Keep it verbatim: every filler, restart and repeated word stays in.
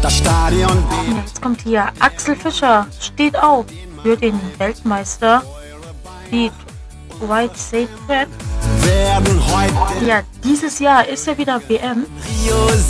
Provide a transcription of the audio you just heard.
das Stadion Und jetzt kommt hier Axel Fischer, steht auf für den Weltmeister Beat White Sacred. werden heute Ja, dieses Jahr ist ja wieder W M. Rio